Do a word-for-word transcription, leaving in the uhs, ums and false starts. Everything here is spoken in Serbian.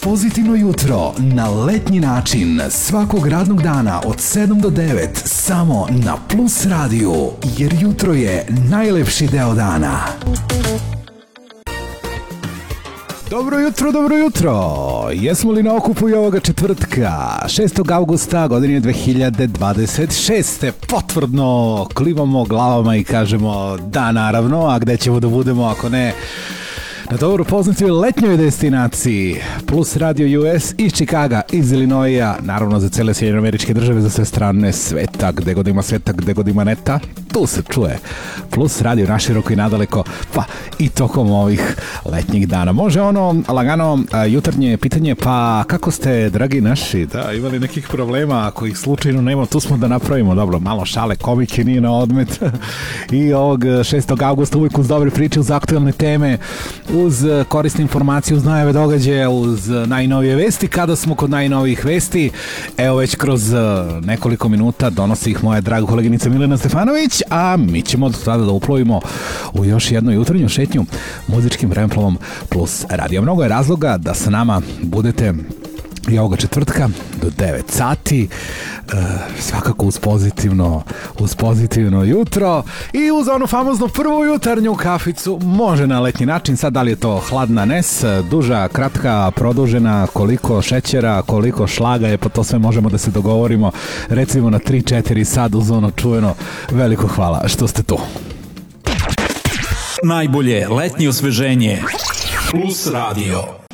Pozitivno jutro na letnji način svakog radnog dana od sedam do devet samo na Plus radiju, jer jutro je najlepši deo dana. Dobro jutro, dobro jutro! Jesmo li na okupu i ovoga četvrtka, šestog avgusta godine dve hiljade dvadeset šeste? Potvrdno klivamo glavama i kažemo da, naravno, a gde ćemo da budemo ako ne na dobro poznatoj letnjoj destinaciji Plus Radio U S iz Čikaga, iz Illinoisa, naravno za cele Sjedinjene Američke Države, za sve strane sveta, gde god ima sveta, gde god ima neta, tu se čuje Plus Radio naširoko i nadaleko, pa i tokom ovih letnjih dana. Može ono lagano a, jutarnje pitanje, pa kako ste, dragi naši, da, imali nekih problema, ako ih slučajno nema, tu smo da napravimo, dobro, malo šale, komike, nije na odmet. I ovog šestog avgusta uvijek uz dobre priče, uz aktualne teme, uz korisne informacije, uz najave događaja, uz najnovije vesti. Kada smo kod najnovijih vesti, evo već kroz nekoliko minuta donosi ih moja draga koleginica Milena Stefanović, a mi ćemo od tada da uplovimo u još jednu jutarnju šetnju muzičkim vremeplovom Plus Radio. Mnogo je razloga da sa nama budete i ovoga četvrtka do devet sati, e, svakako uz pozitivno, uz pozitivno jutro i uz onu famoznu prvu jutarnju kaficu, može na letnji način. Sad da li je to hladna nes, duža, kratka, produžena, koliko šećera, koliko šlaga je, pa to sve možemo da se dogovorimo recimo na tri četiri sad uz ono čuveno veliko hvala što ste tu. Najbolje letnje osveženje Plus Radio.